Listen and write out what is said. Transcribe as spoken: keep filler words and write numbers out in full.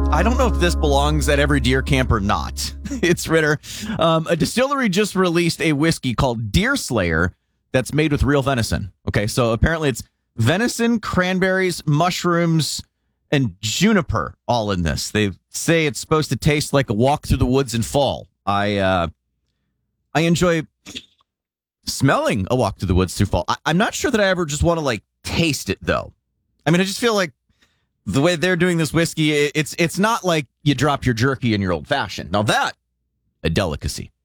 I don't know if this belongs at every deer camp or not. It's Ritter. Um, a distillery just released a whiskey called Deer Slayer that's made with real venison. Okay, so apparently it's venison, cranberries, mushrooms, and juniper all in this. They say it's supposed to taste like a walk through the woods in fall. I uh, I enjoy smelling a walk through the woods through fall. I, I'm not sure that I ever just want to like taste it though. I mean, I just feel like the way they're doing this whiskey, it's it's not like you drop your jerky in your old fashioned. Now that a delicacy.